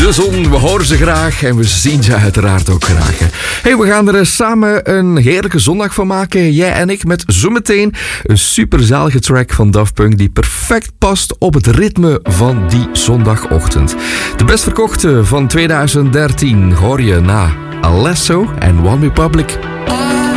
De zon, we horen ze graag en we zien ze uiteraard ook graag. Hey, we gaan er samen een heerlijke zondag van maken. Jij en ik met zometeen een superzalige track van Daft Punk die perfect past op het ritme van die zondagochtend. De best verkochte van 2013 hoor je na Alesso en One Republic.